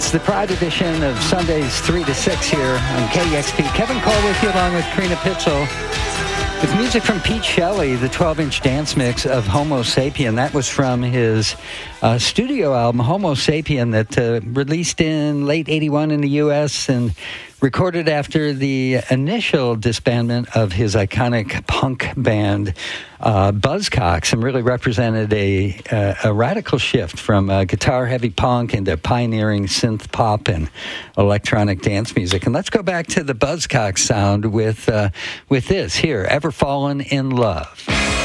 It's the Pride edition of Sundays 3 to 6 here on KEXP. Kevin Cole with you along with Karina Pitzel. With music from Pete Shelley, the 12-inch dance mix of Homo Sapien. That was from his studio album, Homo Sapien, that released in late 81 in the U.S. and recorded after the initial disbandment of his iconic punk band, Buzzcocks, and really represented a radical shift from guitar-heavy punk into pioneering synth pop and electronic dance music. And let's go back to the Buzzcocks sound with this here, Ever Fallen in Love.